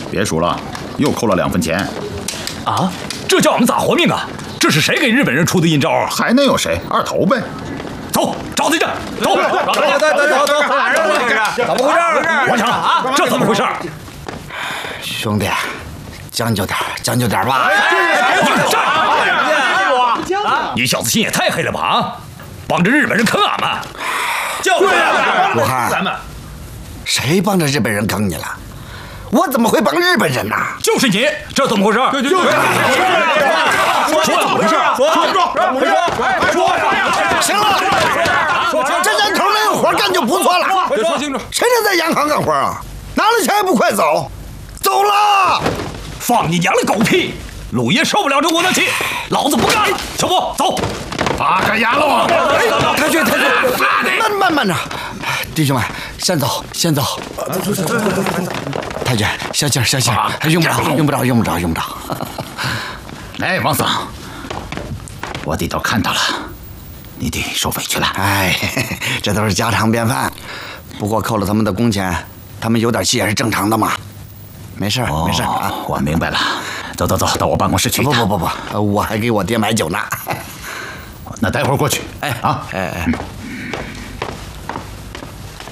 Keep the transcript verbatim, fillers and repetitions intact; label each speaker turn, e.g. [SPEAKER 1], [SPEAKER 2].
[SPEAKER 1] 别数了，又扣了两分钱。
[SPEAKER 2] 啊，这叫我们咋活命啊？这是谁给日本人出的阴招啊？
[SPEAKER 1] 还能有谁？二头呗。
[SPEAKER 2] 走，找对阵，走，走走走走走，
[SPEAKER 3] 怎么回事？
[SPEAKER 2] 王强，这怎么回事？
[SPEAKER 4] 兄弟，将就点，将就点吧。
[SPEAKER 2] 你小子心也太黑了吧啊！帮着日本人坑俺们！
[SPEAKER 3] 就是
[SPEAKER 4] 武汉，
[SPEAKER 3] 咱们
[SPEAKER 4] 谁帮着日本人坑你了？我怎么会帮日本人呢？
[SPEAKER 2] 就是你，这怎么回事？
[SPEAKER 3] 就是说
[SPEAKER 2] 怎么回事？
[SPEAKER 3] 说说说说
[SPEAKER 4] 行了，这年头能有活干就不错了。
[SPEAKER 3] 说清楚，
[SPEAKER 4] 谁能在洋行干活啊？拿了钱还不快走？走了！
[SPEAKER 2] 放你娘的狗屁！鲁爷受不了这窝囊气，老子不干了！小波，走！
[SPEAKER 1] 拔开牙喽！
[SPEAKER 4] 太君，太君，慢慢慢着，弟兄们，先走，先走。太君，消气儿，消气儿，用不着，用不着，用不着，用不着。
[SPEAKER 1] 哎，王桑，我弟都看到了，你弟受委屈了。
[SPEAKER 4] 哎，这都是家常便饭。不过扣了他们的工钱，他们有点气也是正常的嘛。没事，没事啊。
[SPEAKER 1] 我明白了。走走走，到我办公室去。
[SPEAKER 4] 不不不不，我还给我爹买酒呢。
[SPEAKER 1] 那待会儿过去。
[SPEAKER 4] 哎
[SPEAKER 1] 啊，
[SPEAKER 4] 哎哎。